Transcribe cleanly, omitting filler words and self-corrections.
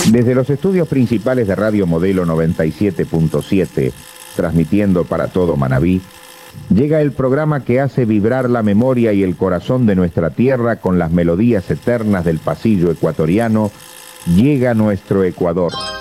Desde los estudios principales de Radio Modelo 97.7, transmitiendo para todo Manabí, llega el programa que hace vibrar la memoria y el corazón de nuestra tierra con las melodías eternas del pasillo ecuatoriano. Llega nuestro Ecuador.